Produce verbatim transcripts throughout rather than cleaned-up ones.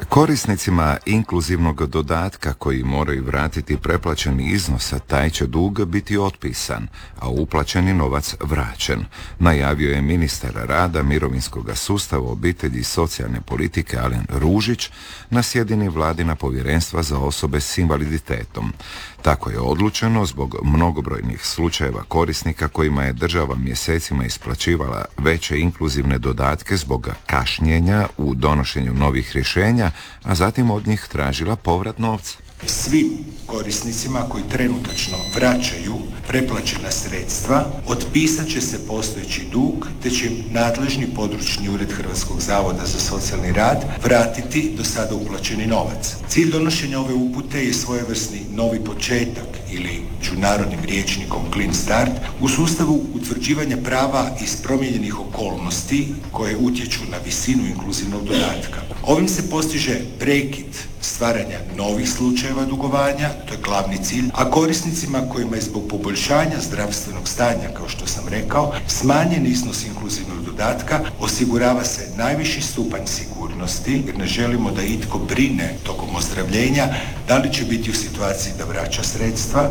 Korisnicima inkluzivnog dodatka koji moraju vratiti preplaćeni iznos, taj će dug biti otpisan, a uplaćeni novac vraćen, najavio je ministar rada, mirovinskog sustava, obitelji i socijalne politike Alen Ružić na sjedini vladina povjerenstva za osobe s invaliditetom. Tako je odlučeno zbog mnogobrojnih slučajeva korisnika kojima je država mjesecima isplaćivala veće inkluzivne dodatke zbog kašnjenja u donošenju novih rješenja, a zatim od njih tražila povrat novca. Svim korisnicima koji trenutačno vraćaju preplaćena sredstva otpisat će se postojeći dug, te će im nadležni područni ured Hrvatskog zavoda za socijalni rad vratiti do sada uplaćeni novac. Cilj donošenja ove upute je svojevrsni novi početak ili međunarodnim rječnikom clean start u sustavu utvrđivanja prava iz promijenjenih okolnosti koje utječu na visinu inkluzivnog dodatka. Ovim se postiže prekid stvaranja novih slučajeva dugovanja, to je glavni cilj, a korisnicima kojima je zbog poboljšanja zdravstvenog stanja, kao što sam rekao, smanjen iznos inkluzivnog dodatka, osigurava se najviši stupanj sigurnosti, jer ne želimo da itko brine tokom ozdravljenja da li će biti u situaciji da vraća sredstva.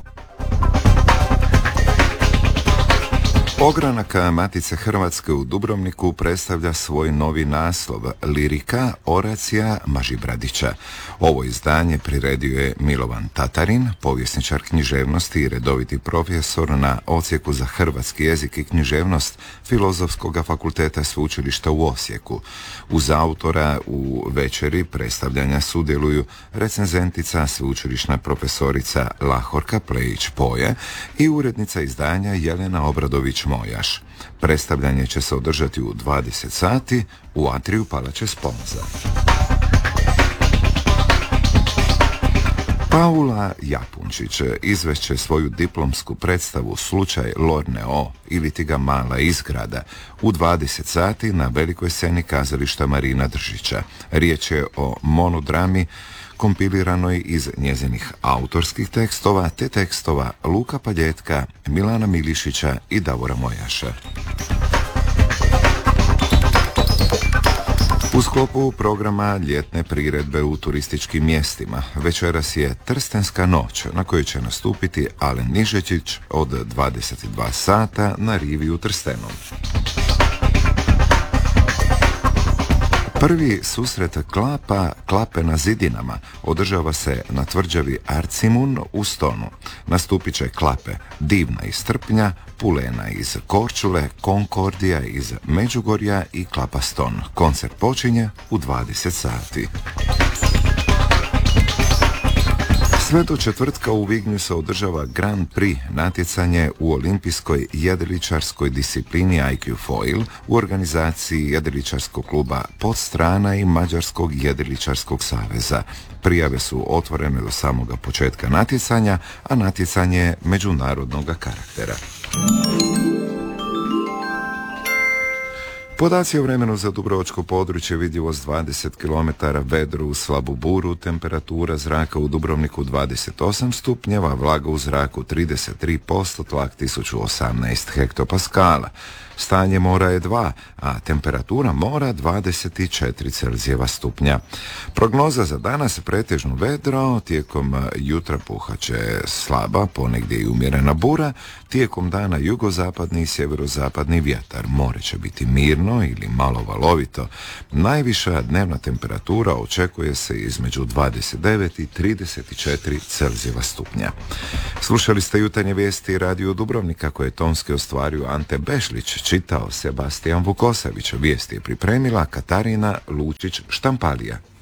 Ogranak Matice Hrvatske u Dubrovniku predstavlja svoj novi naslov Lirika Oracija Mažibradića. Ovo izdanje priredio je Milovan Tatarin, povjesničar književnosti i redoviti profesor na Odsjeku za hrvatski jezik i književnost Filozofskog fakulteta Sveučilišta u Osijeku. Uz autora u večeri predstavljanja sudjeluju recenzentica sveučilišna profesorica Lahorka Plejić-Poje i urednica izdanja Jelena Obradović Mojaš. Predstavljanje će se održati u dvadeset sati u atriju Palače Sponza. Paula Japunčić izvešće svoju diplomsku predstavu Slučaj Lorne O ili ti ga mala izgrada u dvadeset sati na velikoj sceni kazališta Marina Držića. Riječ je o monodrami kompiliranoj iz njezinih autorskih tekstova te tekstova Luka Paljetka, Milana Milišića i Davora Mojaša. U sklopu programa ljetne priredbe u turističkim mjestima večeras je Trstenska noć na kojoj će nastupiti Alen Nižečić od dvadeset dva sata na rivi u Trstenom. Prvi susret klapa Klape na zidinama održava se na tvrđavi Arcimun u Stonu. Nastupit će Klape Divna iz Trpnja, Pulena iz Korčule, Konkordija iz Međugorja i Klapa Ston. Koncert počinje u dvadeset sati. Sve do četvrtka u Vignju se održava Grand Prix, natjecanje u olimpijskoj jedriličarskoj disciplini I Q Foil u organizaciji jedriličarskog kluba Podstrana i Mađarskog jedriličarskog saveza. Prijave su otvorene do samoga početka natjecanja, a natjecanje je međunarodnog karaktera. Podaci o vremenu za dubrovačko područje: vidljivost dvadeset kilometara, vedro uz slabu buru, temperatura zraka u Dubrovniku dvadeset osam stupnjeva, vlaga u zraku trideset tri posto, tlak tisuću osamnaest hektopaskala. Stanje mora je dva, a temperatura mora dvadeset četiri Celzijeva stupnja. Prognoza za danas: pretežno vedro, tijekom jutra puhaće slaba, ponegdje i umjerena bura, tijekom dana jugozapadni i sjeverozapadni vjetar. More će biti mirno ili malo valovito. Najviša dnevna temperatura očekuje se između dvadeset devet i trideset četiri Celzijeva stupnja. Slušali ste jutarnje vijesti Radio Dubrovnika koje je tonski ostvario Ante Bešlić, čitao Sebastijan Vukosavić, vijesti je pripremila Katarina Lučić-Štampalija.